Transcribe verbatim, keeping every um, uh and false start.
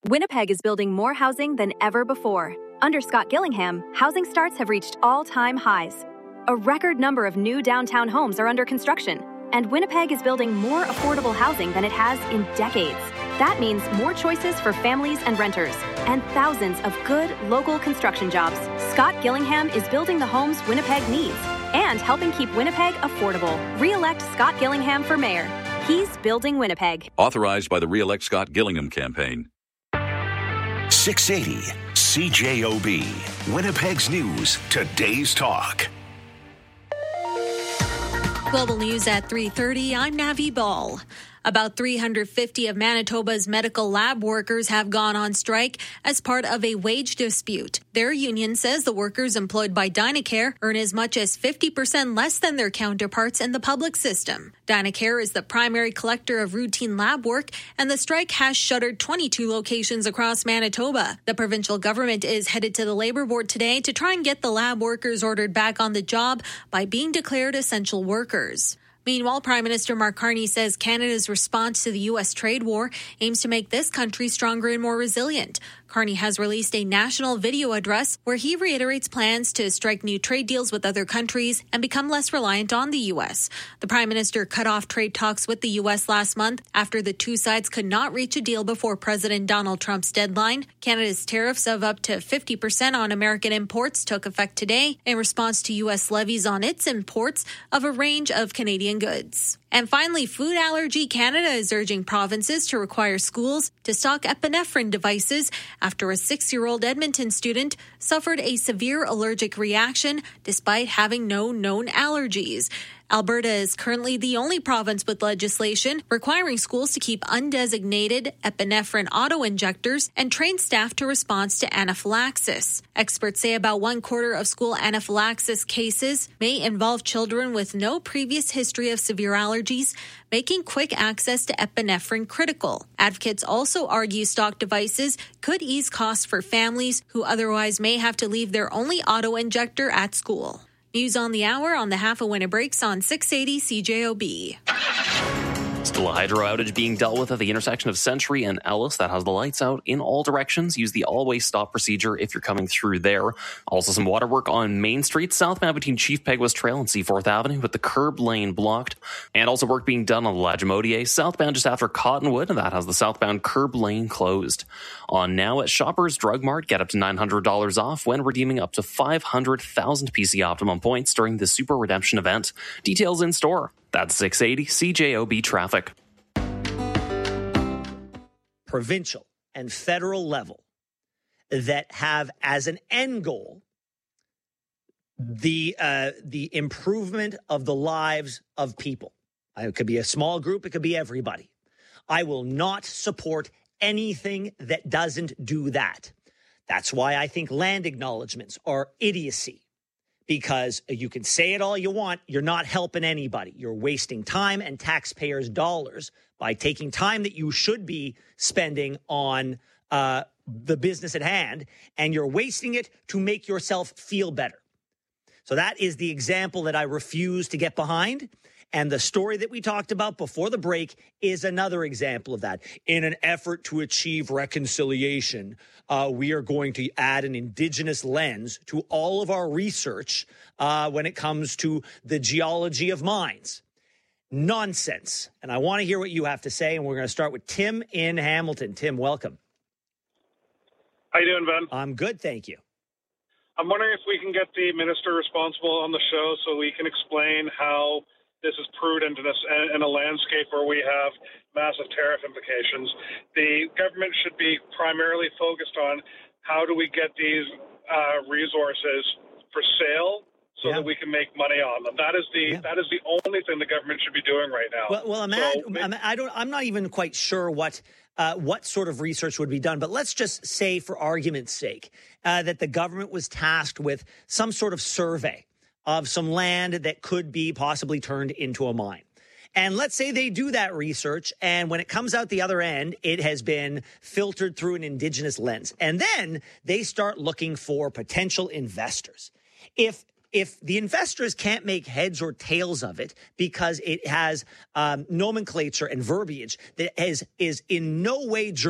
Winnipeg is building more housing than ever before. Under Scott Gillingham, housing starts have reached all-time highs. A record number of new downtown homes are under construction, and Winnipeg is building more affordable housing than it has in decades. That means more choices for families and renters, and thousands of good local construction jobs. Scott Gillingham is building the homes Winnipeg needs and helping keep Winnipeg affordable. Re-elect Scott Gillingham for mayor. He's building Winnipeg. Authorized by the Re-elect Scott Gillingham campaign. six eighty C J O B, Winnipeg's News, Today's Talk. Global News at three thirty, I'm Navi Ball. About three hundred fifty of Manitoba's medical lab workers have gone on strike as part of a wage dispute. Their union says the workers employed by Dynacare earn as much as fifty percent less than their counterparts in the public system. Dynacare is the primary collector of routine lab work, and the strike has shuttered twenty-two locations across Manitoba. The provincial government is headed to the Labour Board today to try and get the lab workers ordered back on the job by being declared essential workers. Meanwhile, Prime Minister Mark Carney says Canada's response to the U S trade war aims to make this country stronger and more resilient. Carney has released a national video address where he reiterates plans to strike new trade deals with other countries and become less reliant on the U S. The Prime Minister cut off trade talks with the U S last month after the two sides could not reach a deal before President Donald Trump's deadline. Canada's tariffs of up to fifty percent on American imports took effect today in response to U S levies on its imports of a range of Canadian goods. And finally, Food Allergy Canada is urging provinces to require schools to stock epinephrine devices after a six-year-old Edmonton student suffered a severe allergic reaction despite having no known allergies. Alberta is currently the only province with legislation requiring schools to keep undesignated epinephrine auto-injectors and train staff to respond to anaphylaxis. Experts say about one quarter of school anaphylaxis cases may involve children with no previous history of severe allergies, making quick access to epinephrine critical. Advocates also argue stock devices could ease costs for families who otherwise may have to leave their only auto-injector at school. News on the hour on the half a when it breaks on six eighty C J O B. Still a hydro outage being dealt with at the intersection of Century and Ellis that has the lights out in all directions. Use the always stop procedure if you're coming through there. Also some water work on Main Street, southbound between Chief Peguis Trail and Seaforth Avenue with the curb lane blocked. And also work being done on the Lagimodier, southbound just after Cottonwood, and that has the southbound curb lane closed. On now at Shoppers Drug Mart, get up to nine hundred dollars off when redeeming up to five hundred thousand P C Optimum points during the Super Redemption event. Details in store. That's six eighty C J O B traffic. Provincial and federal level that have as an end goal the uh, the improvement of the lives of people. It could be a small group. It could be everybody. I will not support anything that doesn't do that. That's why I think land acknowledgements are idiocy. Because you can say it all you want, you're not helping anybody. You're wasting time and taxpayers' dollars by taking time that you should be spending on uh, the business at hand, and you're wasting it to make yourself feel better. So that is the example that I refuse to get behind. And the story that we talked about before the break is another example of that. In an effort to achieve reconciliation, uh, we are going to add an Indigenous lens to all of our research uh, when it comes to the geology of mines. Nonsense. And I want to hear what you have to say. And we're going to start with Tim in Hamilton. Tim, welcome. How you doing, Ben? I'm good, thank you. I'm wondering if we can get the minister responsible on the show so we can explain how this is prudent in a, in a landscape where we have massive tariff implications. The government should be primarily focused on how do we get these uh, resources for sale so yeah. that we can make money on them. That is the yeah. that is the only thing the government should be doing right now. Well, well I'm, so, at, it, I don't. I'm not even quite sure what uh, what sort of research would be done. But let's just say, for argument's sake, uh, that the government was tasked with some sort of survey of some land that could be possibly turned into a mine. And let's say they do that research, and when it comes out the other end, it has been filtered through an Indigenous lens. And then they start looking for potential investors. If if the investors can't make heads or tails of it because it has um, nomenclature and verbiage that is, is in no way